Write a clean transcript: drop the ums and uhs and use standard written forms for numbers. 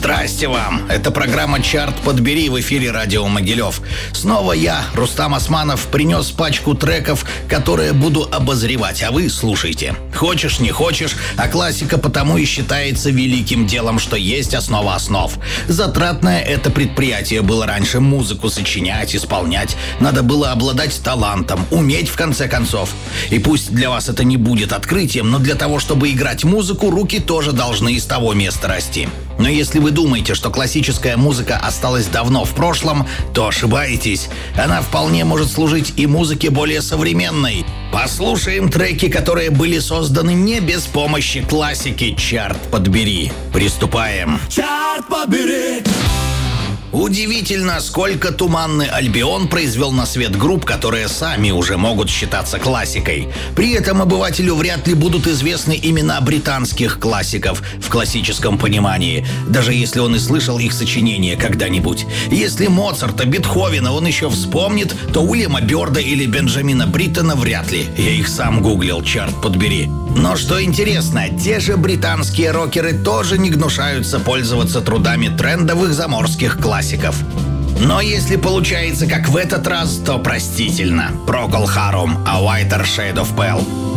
Здрасте вам! Это программа «Чарт подбери» в эфире радио Могилев. Снова я, Рустам Османов, принес пачку треков, которые буду обозревать, а вы слушайте. Хочешь, не хочешь, а классика потому и считается великим делом, что есть основа основ. Затратное это предприятие было раньше музыку сочинять, исполнять. Надо было обладать талантом, уметь в конце концов. И пусть для вас это не будет открытием, но для того, чтобы играть музыку, руки тоже должны из того места расти. Но если вы думаете, что классическая музыка осталась давно в прошлом, то ошибаетесь. Она вполне может служить и музыке более современной. Послушаем треки, которые были созданы не без помощи классики. Чарт подбери. Приступаем. Чарт подбери. Удивительно, сколько «Туманный Альбион» произвел на свет групп, которые сами уже могут считаться классикой. При этом обывателю вряд ли будут известны имена британских классиков в классическом понимании, даже если он и слышал их сочинения когда-нибудь. Если Моцарта, Бетховена он еще вспомнит, то Уильяма Бёрда или Бенджамина Бриттона вряд ли. Я их сам гуглил, черт подбери. Но что интересно, те же британские рокеры тоже не гнушаются пользоваться трудами трендовых заморских классиков. Но если получается как в этот раз, то простительно. Procol Harum, A Whiter Shade of Pale.